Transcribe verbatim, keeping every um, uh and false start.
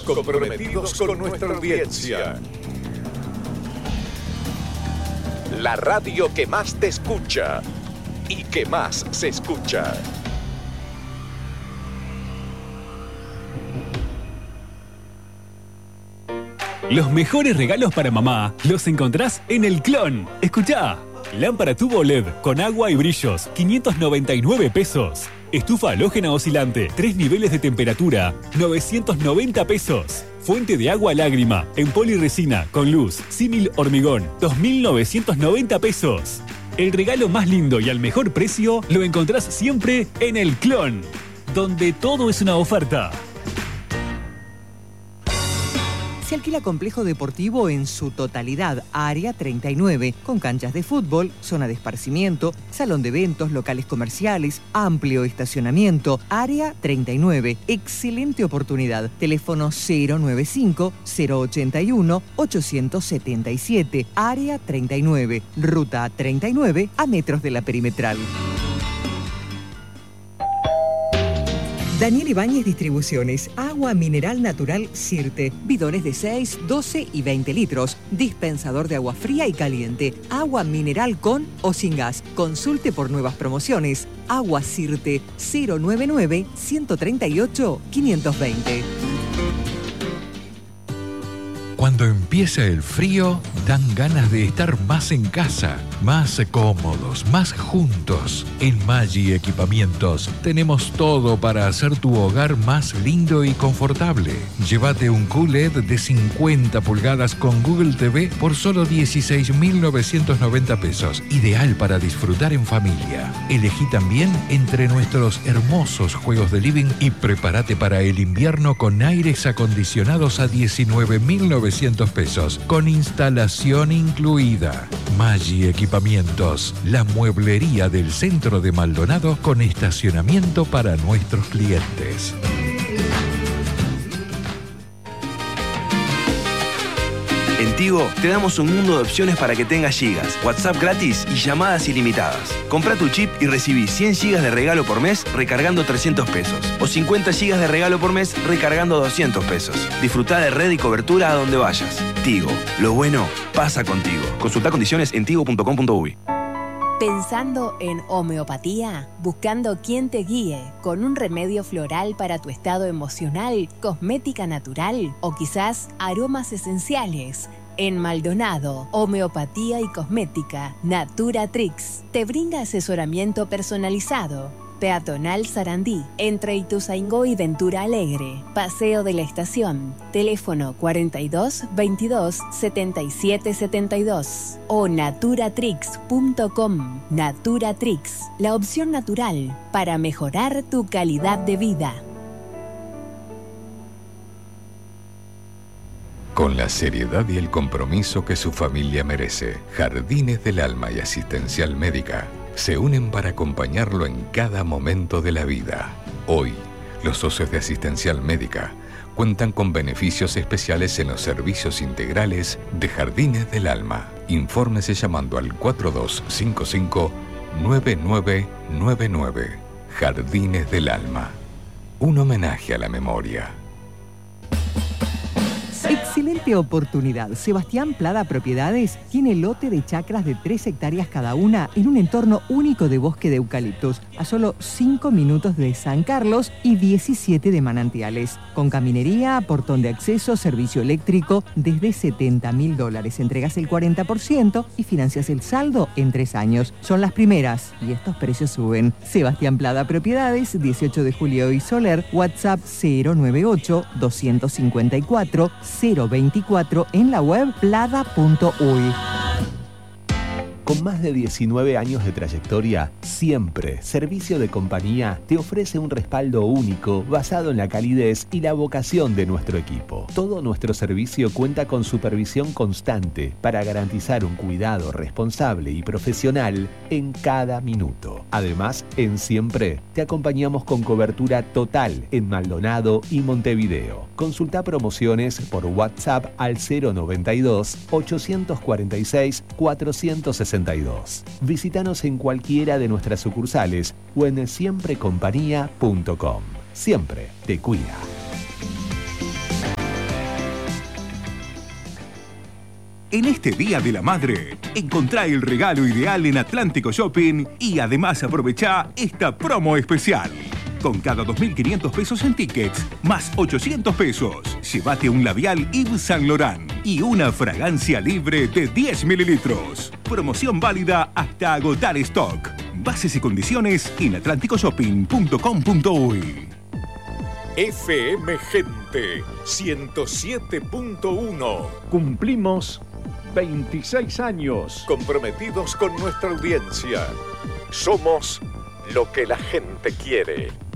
comprometidos con nuestra audiencia. La radio que más te escucha y que más se escucha. Los mejores regalos para mamá los encontrás en El Clon. Escuchá. Lámpara tubo L E D con agua y brillos, quinientos noventa y nueve pesos. Estufa halógena oscilante, tres niveles de temperatura, novecientos noventa pesos. Fuente de agua lágrima en poliresina con luz, símil hormigón, dos mil novecientos noventa pesos. El regalo más lindo y al mejor precio lo encontrás siempre en El Clon, donde todo es una oferta. Se alquila complejo deportivo en su totalidad, Área treinta y nueve, con canchas de fútbol, zona de esparcimiento, salón de eventos, locales comerciales, amplio estacionamiento. Área treinta y nueve, excelente oportunidad. Teléfono cero noventa y cinco, cero ochenta y uno, ochocientos setenta y siete. Área treinta y nueve, ruta treinta y nueve, a metros de la perimetral. Daniel Ibáñez Distribuciones, agua mineral natural Sirte, bidones de seis, doce y veinte litros, dispensador de agua fría y caliente, agua mineral con o sin gas. Consulte por nuevas promociones. Agua Sirte, cero noventa y nueve, ciento treinta y ocho, quinientos veinte. Cuando empieza el frío, dan ganas de estar más en casa, más cómodos, más juntos. En Maggi Equipamientos tenemos todo para hacer tu hogar más lindo y confortable. Llévate un Q L E D de cincuenta pulgadas con Google T V por solo dieciséis mil novecientos noventa pesos. Ideal para disfrutar en familia. Elegí también entre nuestros hermosos juegos de living y prepárate para el invierno con aires acondicionados a diecinueve mil novecientos pesos, con instalación incluida. Maggi Equipamientos, la mueblería del centro de Maldonado con estacionamiento para nuestros clientes. En Tigo te damos un mundo de opciones para que tengas gigas, WhatsApp gratis y llamadas ilimitadas. Compra tu chip y recibí cien gigas de regalo por mes recargando trescientos pesos. O cincuenta gigas de regalo por mes recargando doscientos pesos. Disfruta de red y cobertura a donde vayas. Tigo, lo bueno pasa contigo. Consulta condiciones en tigo punto com punto uy. ¿Pensando en homeopatía? ¿Buscando quien te guíe con un remedio floral para tu estado emocional, cosmética natural o quizás aromas esenciales? En Maldonado, Homeopatía y Cosmética Naturatrix te brinda asesoramiento personalizado. Peatonal Sarandí, entre Ituzaingó y Ventura Alegre. Paseo de la Estación. Teléfono cuarenta y dos, veintidós, setenta y siete setenta y dos o naturatrix punto com. Naturatrix, la opción natural para mejorar tu calidad de vida. Con la seriedad y el compromiso que su familia merece, Jardines del Alma y Asistencial Médica se unen para acompañarlo en cada momento de la vida. Hoy, los socios de Asistencial Médica cuentan con beneficios especiales en los servicios integrales de Jardines del Alma. Infórmese llamando al cuatro dos cinco cinco, nueve nueve nueve nueve. Jardines del Alma. Un homenaje a la memoria. Excelente oportunidad. Sebastián Plada Propiedades tiene lote de chacras de tres hectáreas cada una en un entorno único de bosque de eucaliptos, a solo cinco minutos de San Carlos y diecisiete de Manantiales. Con caminería, portón de acceso, servicio eléctrico, desde setenta mil dólares. Entregas el cuarenta por ciento y financias el saldo en tres años. Son las primeras y estos precios suben. Sebastián Plada Propiedades, dieciocho de julio y Soler, WhatsApp cero noventa y ocho, doscientos cincuenta y cuatro, cero veinticuatro, en la web plada punto uy. Con más de diecinueve años de trayectoria, Siempre Servicio de Compañía te ofrece un respaldo único basado en la calidez y la vocación de nuestro equipo. Todo nuestro servicio cuenta con supervisión constante para garantizar un cuidado responsable y profesional en cada minuto. Además, en Siempre te acompañamos con cobertura total en Maldonado y Montevideo. Consulta promociones por WhatsApp al cero noventa y dos, ochocientos cuarenta y seis, cuatrocientos sesenta y dos. Visítanos en cualquiera de nuestras sucursales o en siempre compañía punto com. Siempre te cuida. En este Día de la Madre, encontrá el regalo ideal en Atlántico Shopping y además aprovechá esta promo especial. Con cada dos mil quinientos pesos en tickets, más ochocientos pesos, llévate un labial Yves Saint Laurent y una fragancia libre de diez mililitros. Promoción válida hasta agotar stock. Bases y condiciones en atlántico shopping punto com punto uy. F M Gente ciento siete punto uno. Cumplimos veintiséis años. Comprometidos con nuestra audiencia. Somos lo que la gente quiere.